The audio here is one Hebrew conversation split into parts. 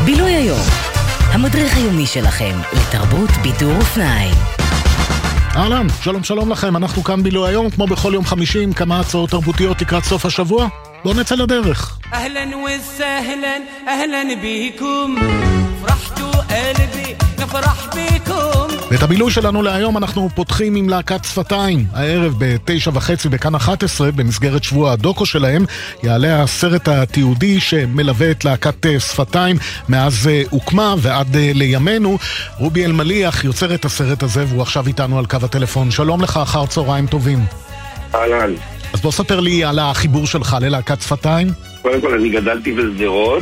בילוי היום, המדריך היומי שלכם לתרבות, בידור ופנאי. אהלן, שלום שלום לכם, אנחנו כאן בילוי היום, כמו בכל יום חמישי, עם כמה הצעות תרבותיות לקראת סוף השבוע. בואו נצא לדרך. אהלן וסהלן, אהלן ביכום, פרחתו אלבי, נפרח ביכום. ואת הבילוי שלנו להיום אנחנו פותחים עם להקת שפתיים. הערב ב-9:30 בכאן 11, במסגרת שבוע הדוקו שלהם, יעלה הסרט התיעודי שמלווה את להקת שפתיים מאז הוקמה ועד לימינו. רובי אלמליח יוצר את הסרט הזה, והוא עכשיו איתנו על קו הטלפון. שלום לך, אחר צהריים טובים. אהלן. אז בוא ספר לי על החיבור שלך ללהקת שפתיים. קודם כל, אני גדלתי בשדרות,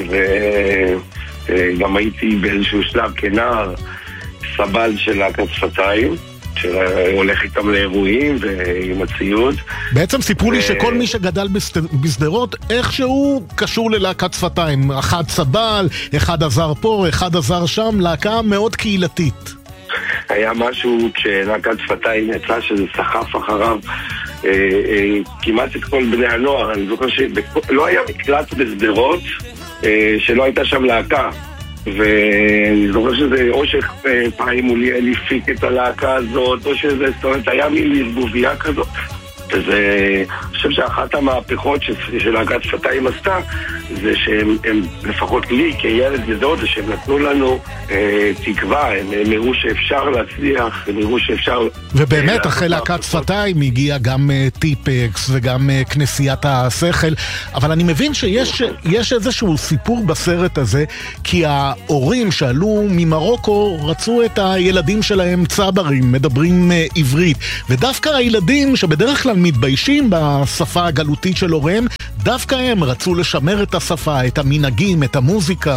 וגם הייתי באיזשהו שלב כנער סבל של להקת שפתיים, שהולך איתם לאירועים ועם הציוד. בעצם סיפרו לי שכל מי שגדל בשדרות איכשהו קשור ללהקת שפתיים. אחד סבל, אחד עזר פה, אחד עזר שם, להקה מאוד קהילתית. היה משהו כשלהקת שפתיים יצא שזה סחף אחריו כמעט את כל בני הנוער. אני זוכר שלא היה מקלט בשדרות שלא הייתה שם להקה, ואני זוכר שזה או שפעמים מוליאל הפיק את הלהקה הזאת, או שזה, זאת אומרת, היה מין ערבוביה כזאת. וזה, אני חושב שאחת המהפכות שלהקת שפתיים עשתה, זה שהם, לפחות לי כילד גדול, זה שהם נתנו לנו תקווה, הם הראו שאפשר להצליח, הם הראו שאפשר... ובאמת, אחרי להקת שפתיים הגיע גם טיפקס וגם כנסיית השכל, אבל אני מבין שיש איזשהו סיפור בסרט הזה, כי ההורים שעלו ממרוקו רצו את הילדים שלהם צברים, מדברים עברית, ודווקא הילדים שבדרך כלל מתביישים בשפה הגלותית של הוריהם, דווקא הם רצו לשמר את השפה, את המנהגים, את המוזיקה.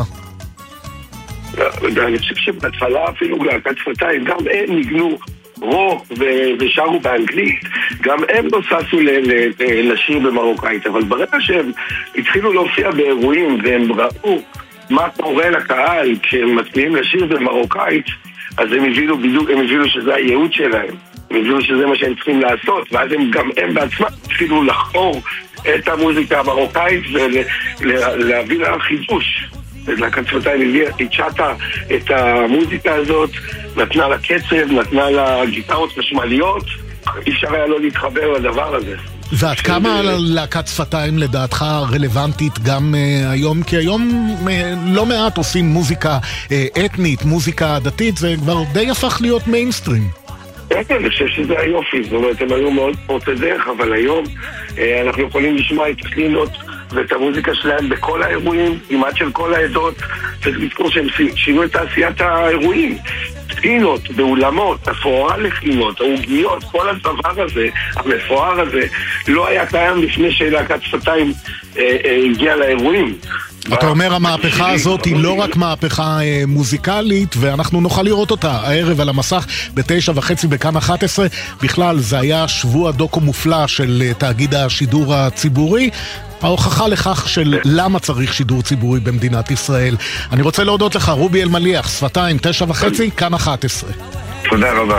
אני חושב שבהתחלה אפילו להקת שפתיים, גם הם ניגנו רוק ושרו באנגלית, גם הם לא ששו לשיר במרוקאית, אבל ברגע שהם התחילו להופיע באירועים והם ראו מה קורה לקהל כשהם מצביעים לשיר במרוקאית, אז הם הבינו שזה הייעוד שלהם, הם הבינו שזה מה שהם צריכים לעשות, ואז הם בעצמם התחילו לחקור את המוזיקה המרוקאית ולהביא לה חידוש. להקת שפתיים התשעתה את המוזיקה הזאת, נתנה לה קצב, נתנה לה גיטרות חשמליות, אי אפשר היה לא להתחבר לדבר הזה. ועד כמה להקת שפתיים לדעתך רלוונטית גם היום? כי היום לא מעט עושים מוזיקה אתנית, מוזיקה דתית, זה כבר די הפך להיות מיינסטרים. כן, אני חושב שזה היופי, זאת אומרת, הם היו מאוד פורצי דרך, אבל היום אנחנו יכולים לשמוע את הקלינות ואת המוזיקה שלהם בכל האירועים, כמעט של כל העדות. צריך לזכור שהם שינו את תעשיית האירועים, קלינות באולמות, הפוערה לקלינות, העוגיות, כל הדבר הזה, המפואר הזה, לא היה קיים לפני שלהקת שפתיים הגיעה לאירועים. אתה אומר, המהפכה הזאת היא לא רק מהפכה מוזיקלית, ואנחנו נוכל לראות אותה הערב על המסך ב-9:30 בכאן 11. בכלל, זה היה שבוע דוקו מופלא של תאגיד השידור הציבורי, ההוכחה לכך של למה צריך שידור ציבורי במדינת ישראל. אני רוצה להודות לך, רובי אלמליח, שפתיים, 9:30, כאן 11. תודה רבה.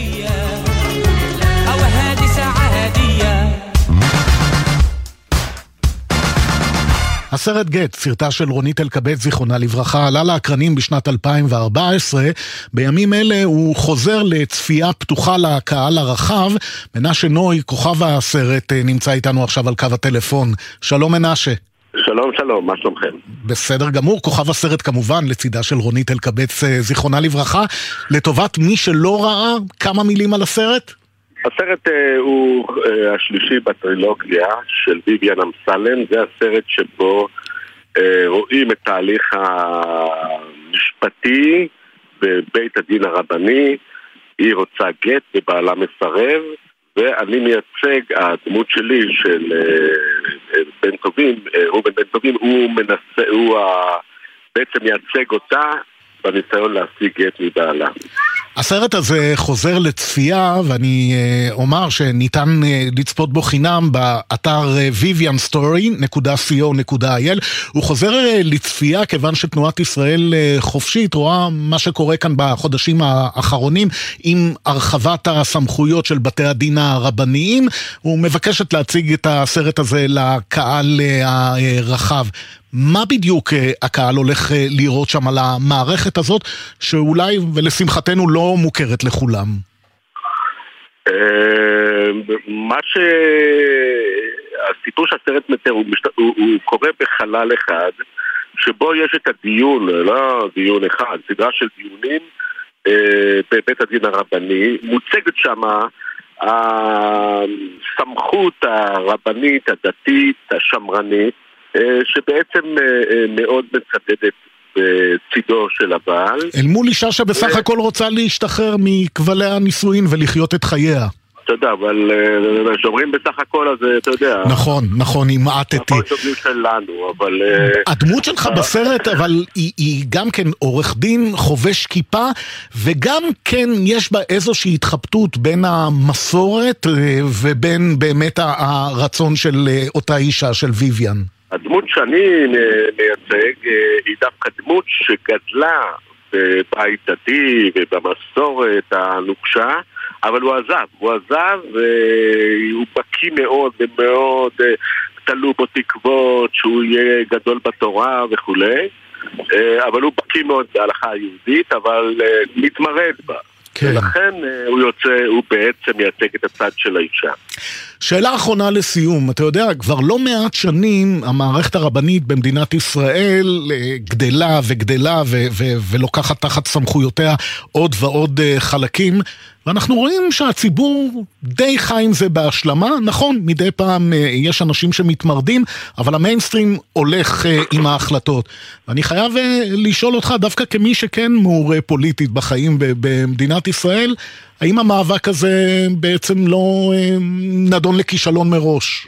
הסרט גט, סרטה של רונית אלקבץ זיכרונה לברכה, עלה לאקרנים בשנת 2014. בימים אלה הוא חוזר לצפייה פתוחה לקהל הרחב. מנשה נוי, כוכב הסרט, נמצא איתנו עכשיו על קו הטלפון. שלום מנשה. שלום שלום, מה שלומכם? בסדר גמור, כוכב הסרט כמובן לצידה של רונית אלקבץ זיכרונה לברכה. לטובת מי שלא ראה, כמה מילים על הסרט? הסרט הוא השלישי בטרילוגיה של ויויאן אמסלם. זה הסרט שבו רואים את תהליך המשפטי בבית הדין הרבני. היא רוצה גט ובעלה מסרב, ואני מייצג, הדמות שלי של בן טובים, רובן בן טובים, הוא בעצם מייצג אותה בניסיון להשיג גט מבעלה. הסרט הזה חוזר לצפייה, ואני אומר שניתן לצפות בו חינם באתר vivianstory.co.il. הוא חוזר לצפייה כיוון שתנועת ישראל חופשית רואה מה שקורה כאן בחודשים האחרונים עם הרחבת הסמכויות של בתי הדין הרבניים. הוא מבקשת להציג את הסרט הזה לקהל הרחב. מה בדיוק הקהל הולך לראות שם על המערכת הזאת, שאולי ולשמחתנו לא מוכרת לכולם? הסיפור שהסרט מתאר הוא קורה בחלל אחד, שבו יש את הדיון, לא דיון אחד, סדרה של דיונים בבית הדין הרבני. מוצגת שמה הסמכות הרבנית, הדתית, השמרנית, שבעצם מאוד מצדדת בצידו של הבעל. אל מול אישה שבסך הכל רוצה להשתחרר מכבלי הנישואין ולחיות את חייה. אתה יודע, אבל שאומרים בסך הכל, אז אתה יודע. נכון, היא מעטתי. נכון, שאומרים שלנו, אבל... הדמות שלך בסרט, אבל היא גם כן עורך דין, חובש כיפה, וגם כן יש בה איזושהי התחבטות בין המסורת ובין באמת הרצון של אותה אישה, של ויויאן. הדמות שאני מייצג היא דווקא דמות שגדלה בבית דתי ובמסורת הנוקשה, אבל הוא עזב והוא בקיא מאוד ומאוד תלו בו תקוות שהוא יהיה גדול בתורה וכו', אבל הוא בקיא מאוד בהלכה היהודית, אבל מתמרד בה. כן. ולכן הוא בעצם מייצג את הצד של האישה. שאלה אחרונה לסיום, אתה יודע, כבר לא מעט שנים המערכת הרבנית במדינת ישראל גדלה וגדלה ולוקחת תחת סמכויותיה עוד ועוד חלקים, ואנחנו רואים שהציבור די חי עם זה בהשלמה. נכון, מדי פעם יש אנשים שמתמרדים, אבל המיינסטרים הולך עם ההחלטות. ואני חייב לשאול אותך, דווקא כמי שכן מעורה פוליטית בחיים במדינת ישראל, האם המאבק הזה בעצם לא נדון לכישלון מראש?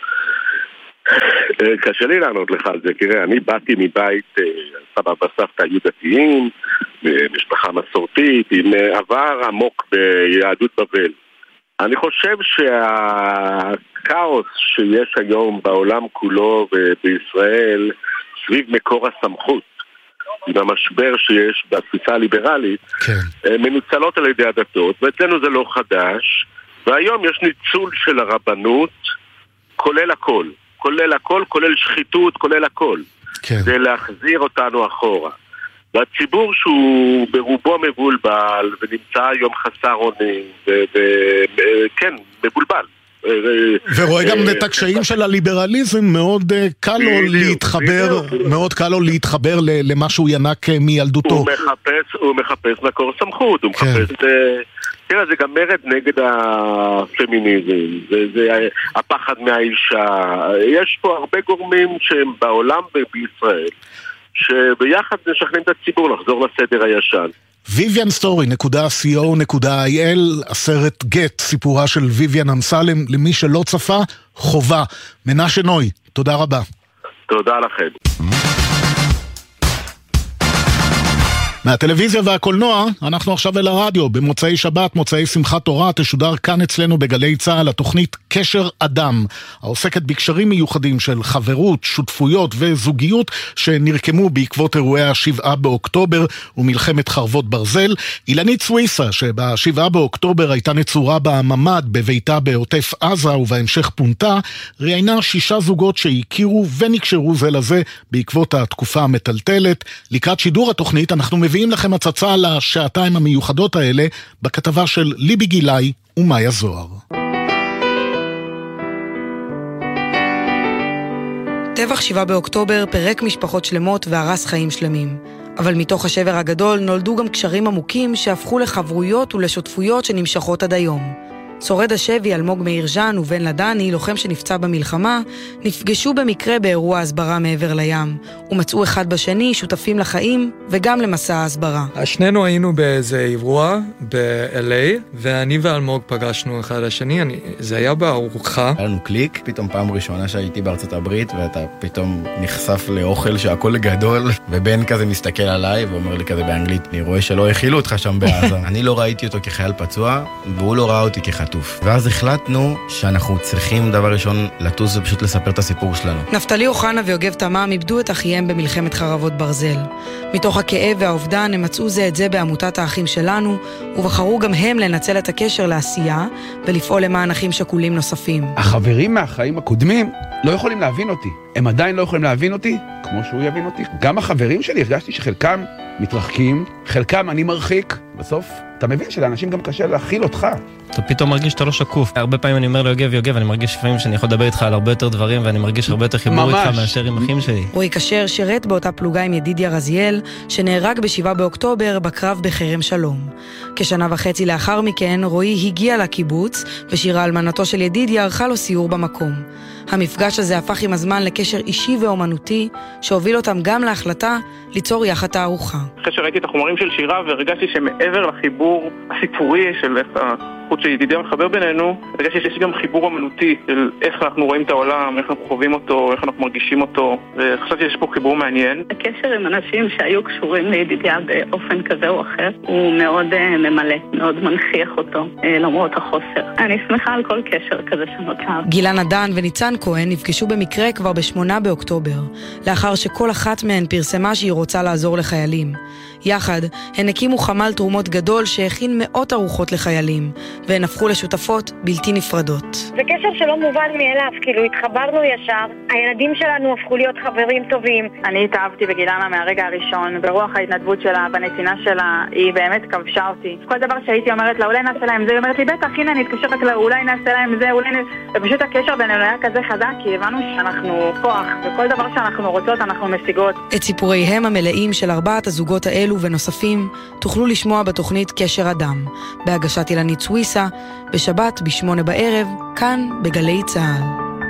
קשה לי לענות לך על זה, תראה, אני באתי מבית סבא וסבתא היו דתיים, משפחה מסורתית, עם עבר עמוק ביהדות בבל. אני חושב שהכאוס שיש היום בעולם כולו ובישראל סביב מקור הסמכות, במשבר שיש בתפיסה הליברלית, כן. מנוצלות על ידי הדתות, ואצלנו זה לא חדש, והיום יש ניצול של הרבנות, כולל הכל, כולל שחיתות, כולל הכל. כן. זה להחזיר אותנו אחורה. והציבור שהוא ברובו מבולבל, ונמצא היום חסר אונים, וכן, מבולבל. ורואה גם את הקשיים של הליברליזם, מאוד קל לו להתחבר למה שהוא ינק מילדותו. הוא מחפש מקור סמכות, הוא מחפש... תראה, זה גם מרד נגד הפמיניזם, זה הפחד מהאישה. יש פה הרבה גורמים שהם בעולם ובישראל, שביחד משכנעים את הציבור לחזור לסדר הישן. vivianstory.co.il, הסרט גט, סיפורה של ויויאן אמסלם, למי שלא צפה, חובה. מנשה נוי, תודה רבה. תודה לכם. מהטלוויזיה והקולנוע, אנחנו עכשיו אל הרדיו. במוצאי שבת, מוצאי שמחת תורה, תשודר כאן אצלנו בגלי צהל התוכנית קשר אדם, העוסקת בקשרים מיוחדים של חברות, שותפויות וזוגיות שנרקמו בעקבות אירועי ה7 באוקטובר ומלחמת חרבות ברזל. אילנית סוויסה, שב7 באוקטובר הייתה נצורה בממד בביתה בעוטף עזה ובהמשך פונתה, ראיינה 6 זוגות שהכירו ונקשרו זה לזה בעקבות התקופה המטלטלת. לקראת שידור התוכנית אנחנו מביאים לכם הצצה לשעתיים המיוחדות האלה בכתבה של ליבי גילאי ומאיה זוהר. טבח 7 באוקטובר פירק משפחות שלמות והרס חיים שלמים. אבל מתוך השבר הגדול נולדו גם קשרים עמוקים שהפכו לחברויות ולשותפויות שנמשכות עד היום. שורד השבי אלמוג מאיר ז'אן ובן לדני, לוחם שנפצע במלחמה, נפגשו במקרה באירוע הסברה מעבר לים, ומצאו אחד בשני שותפים לחיים וגם למסע ההסברה. שנינו היינו באיזה אירוע ב-LA, ואני ואלמוג פגשנו אחד השני, זה היה בארוחה. היה לנו קליק, פתאום פעם ראשונה שהייתי בארצות הברית, ואתה פתאום נחשף לאוכל שהכל גדול, ובן כזה מסתכל עליי ואומר לי כזה באנגלית, אני רואה שלא הכילו אותך שם בעזה. אני לא ראיתי אותו כחייל פצוע, והוא לא ראה אותי כחייל לעטוף. ואז החלטנו שאנחנו צריכים דבר ראשון לטוס ופשוט לספר את הסיפור שלנו. נפתלי אוחנה ויוגב תמם איבדו את אחיהם במלחמת חרבות ברזל. מתוך הכאב והאובדן הם מצאו זה את זה בעמותת האחים שלנו, ובחרו גם הם לנצל את הקשר לעשייה ולפעול למען אחים שכולים נוספים. החברים מהחיים הקודמים לא יכולים להבין אותי. הם עדיין לא יכולים להבין אותי כמו שהוא יבין אותי. גם החברים שלי, הרגשתי שחלקם מתרחקים, חלקם אני מרחיק. בסוף, אתה מבין שלאנשים גם קשה להכיל אותך. אתה פתאום מרגיש שאתה לא שקוף. הרבה פעמים אני אומר ליוגב, אני מרגיש לפעמים שאני יכול לדבר איתך על הרבה יותר דברים, ואני מרגיש הרבה יותר חיבור איתך מאשר עם אחים שלי. רועי כשר שירת באותה פלוגה עם ידידיה רזיאל, שנהרג ב7 באוקטובר בקרב בכרם שלום. כשנה וחצי לאחר מכן, רועי הגיע לקיבוץ, ושירה אלמנתו של ידידיה ערכה לו סיור במקום. המפגש הזה הפך עם הזמן לקשר אישי ואומנותי, שהוביל אותם גם להחלטה ליצור יחד תערוכה. אחרי שראיתי את החומרים של שירה והרגשתי שמעבר לחיבור הסיפורי של איך החוט שידידיה מחבר בינינו, הרגשתי שיש גם חיבור אמנותי של איך אנחנו רואים את העולם, איך אנחנו חווים אותו, איך אנחנו מרגישים אותו, וחשבתי שיש פה חיבור מעניין. הקשר עם אנשים שהיו קשורים לידידיה באופן כזה או אחר הוא מאוד ממלא, מאוד מנחיח אותו למרות החוסר. אני שמחה על כל קשר כזה שנוצר. גילנה דן וניצן כהן נפגשו במקרה כבר ב8 באוקטובר, לאחר שכל אחת מהן פרסמה שהיא רוצה לעזור לחיילים. יחד, הן הקימו חמ"ל תרומות גדול שהכין מאות ארוחות לחיילים, והן הפכו לשותפות בלתי נפרדות. זה קשר שלא מובן מאליו, כאילו התחברנו ישר, הילדים שלנו הפכו להיות חברים טובים. אני התאהבתי בגילנה מהרגע הראשון, ברוח ההתנדבות שלה, בנתינה שלה, היא באמת כבשה אותי. כל דבר שהייתי אומרת לה, אולי נעשה להם זה, היא אומרת לי, בטח, הנה אני אתקשר רק לה, אולי נעשה להם זה, ופשוט הקשר בינינו היה כזה חזק, כי הבנו שאנחנו כוח, וכל דבר שאנחנו רוצות אנחנו משיגות. את סיפוריהם המלאים של 4 הזוגות האלו ונוספים תוכלו לשמוע בתוכנית קשר אדם, בהגשת אילנית סוויסה, בשבת ב8 בערב, כאן בגלי צהל.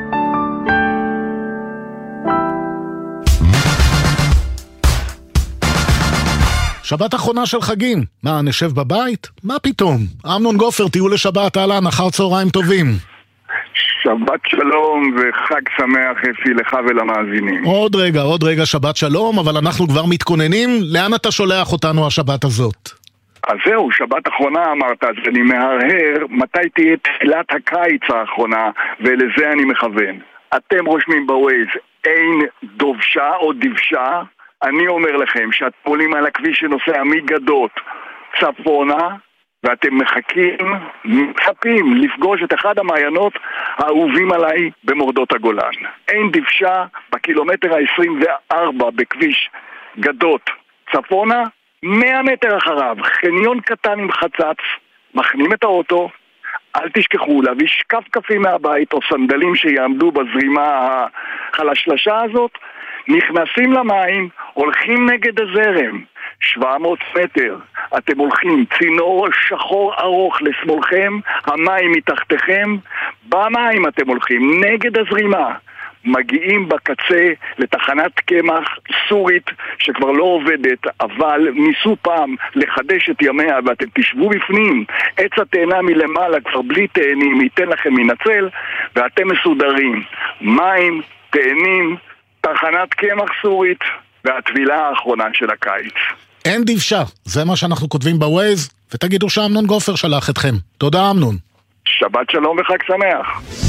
שבת אחרונה של חגים. מה, נשב בבית? מה פתאום? אמנון גופר, טיול לשבת, אהלן, אחר צהריים טובים. שבת שלום וחג שמח אפי לך ולמאזינים. עוד רגע שבת שלום, אבל אנחנו כבר מתכוננים. לאן אתה שולח אותנו השבת הזאת? אז זהו, שבת אחרונה אמרת, אז אני מהרהר מתי תהיה תחילת הקיץ האחרונה, ולזה אני מכוון. אתם רושמים בווייז, אין דובשה או דבשה, אני אומר לכם שאתם עולים על הכביש שנוסע מגדות צפונה, ואתם מצפים לפגוש את אחד המעיינות האהובים עליי במורדות הגולן. אין דבשה בקילומטר ה-24 בכביש גדות צפונה, 100 מטר אחריו, חניון קטן עם חצץ, מכנים את האוטו, אל תשכחו להביא שקף קפים מהבית או סנדלים שיעמדו בזרימה החלשלשה הזאת, נכנסים למים, הולכים נגד הזרם, 700 מטר, אתם הולכים, צינור שחור ארוך לשמאלכם, המים מתחתכם, במים אתם הולכים, נגד הזרימה, מגיעים בקצה לתחנת קמח סורית שכבר לא עובדת, אבל ניסו פעם לחדש את ימיה ואתם תשבו בפנים, עץ התאנה מלמעלה כבר בלי תאנים, ייתן לכם מנצל ואתם מסודרים, מים, תאנים, תחנת קמח סורית והטבילה האחרונה של הקיץ. אין דבשה, זה מה שאנחנו כותבים בווייז, ותגידו שאמנון גופר שלח אתכם. תודה אמנון. שבת שלום וחג שמח.